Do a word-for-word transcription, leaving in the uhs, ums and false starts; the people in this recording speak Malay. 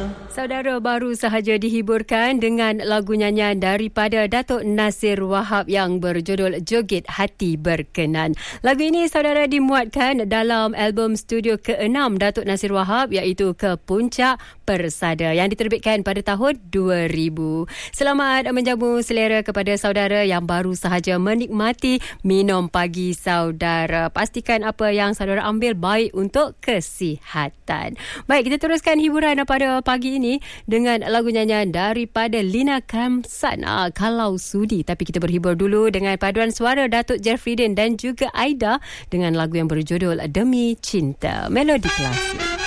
Saudara, baru sahaja dihiburkan dengan lagu nyanyian daripada Datuk Nasir Wahab yang berjudul Joget Hati Berkenan. Lagu ini, saudara, dimuatkan dalam album studio keenam Datuk Nasir Wahab iaitu Ke Puncak Persada yang diterbitkan pada tahun dua ribu. Selamat menjamu selera kepada saudara yang baru sahaja menikmati minum pagi saudara. Pastikan apa yang saudara ambil baik untuk kesihatan. Baik, kita teruskan hiburan pada pagi ini dengan lagu nyanyian daripada Lina Kramsan, ah, Kalau Sudi. Tapi kita berhibur dulu dengan paduan suara Datuk Jeffrey Din dan juga Aida dengan lagu yang berjudul Demi Cinta. Melodi klasik.